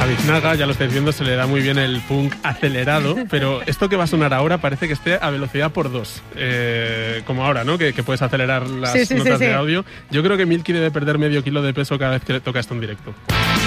Biznaga, ya lo estáis viendo, se le da muy bien el punk acelerado, pero esto que va a sonar ahora parece que esté a velocidad por 2, como ahora, ¿no? Que puedes acelerar las notas de audio. Yo creo que Milky debe perder medio kilo de peso cada vez que toca esto en directo.